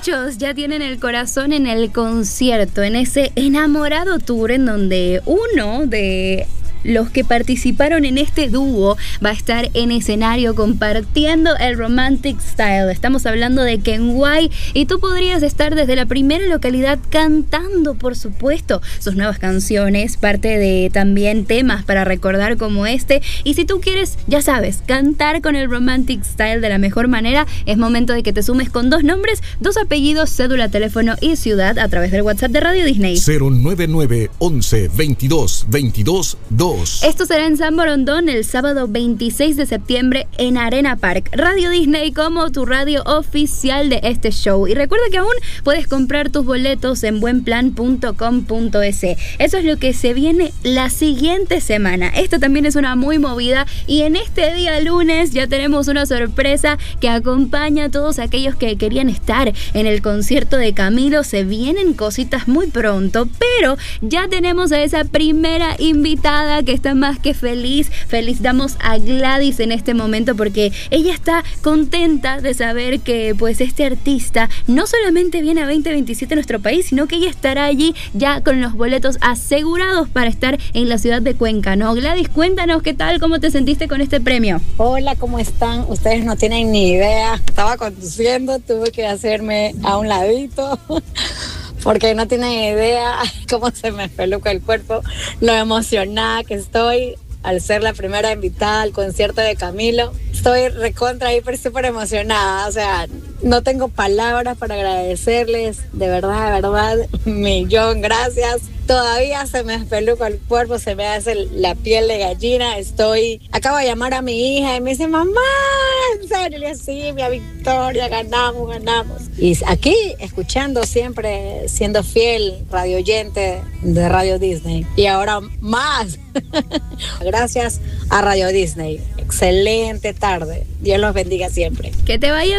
Muchos ya tienen el corazón en el concierto, en ese enamorado tour en donde uno de los que participaron en este dúo va a estar en escenario compartiendo el Romantic Style. Estamos hablando de Kenway y tú podrías estar desde la primera localidad cantando, por supuesto, sus nuevas canciones, parte de también temas para recordar como este. Y si tú quieres, ya sabes, cantar con el Romantic Style de la mejor manera, es momento de que te sumes con 2 nombres, 2 apellidos, cédula, teléfono y ciudad a través del WhatsApp de Radio Disney. 099 11 22 22 2. Esto será en San Borondón el sábado 26 de septiembre en Arena Park. Radio Disney como tu radio oficial de este show. Y recuerda que aún puedes comprar tus boletos en buenplan.com.es. Eso es lo que se viene la siguiente semana. Esta también es una muy movida y en este día lunes ya tenemos una sorpresa que acompaña a todos aquellos que querían estar en el concierto de Camilo. Se vienen cositas muy pronto, pero ya tenemos a esa primera invitada que está más que feliz. Damos a Gladys en este momento porque ella está contenta de saber que pues este artista no solamente viene a 2027 a nuestro país, sino que ella estará allí ya con los boletos asegurados para estar en la ciudad de Cuenca, ¿no? Gladys, cuéntanos qué tal, cómo te sentiste con este premio. Hola, ¿cómo están? Ustedes no tienen ni idea. Estaba conduciendo, tuve que hacerme a un ladito porque no tienen idea cómo se me espeluca el cuerpo, lo emocionada que estoy al ser la primera invitada al concierto de Camilo. Estoy recontra, hiper, súper emocionada, o sea, no tengo palabras para agradecerles, de verdad, millón gracias. Todavía se me espeluca el cuerpo, se me hace la piel de gallina. Acabo de llamar a mi hija y me dice, mamá, en serio, y así, mi victoria, ganamos. Y aquí, escuchando siempre, siendo fiel radio oyente de Radio Disney. Y ahora más. Gracias a Radio Disney. Excelente tarde. Dios los bendiga siempre. Que te vaya